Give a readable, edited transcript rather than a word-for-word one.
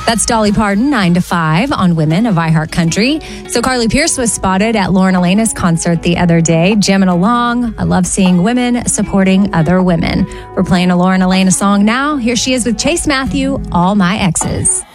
That's Dolly Parton, 9 to 5 on Women of iHeartCountry. So Carly Pearce was spotted at Lauren Elena's concert the other day, jamming along. I love seeing women supporting other women. We're playing a Lauren Elena song now. Here she is with Chase Matthew, All My Exes.